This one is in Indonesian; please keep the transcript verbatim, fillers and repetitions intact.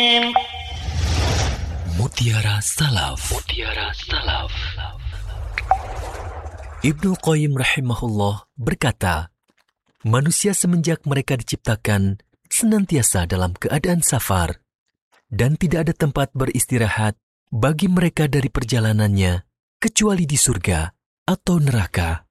Mutiara Salaf. Mutiara Salaf. Ibnu Qayyim rahimahullah berkata, manusia semenjak mereka diciptakan senantiasa dalam keadaan safar, dan tidak ada tempat beristirahat bagi mereka dari perjalanannya, kecuali di surga atau neraka.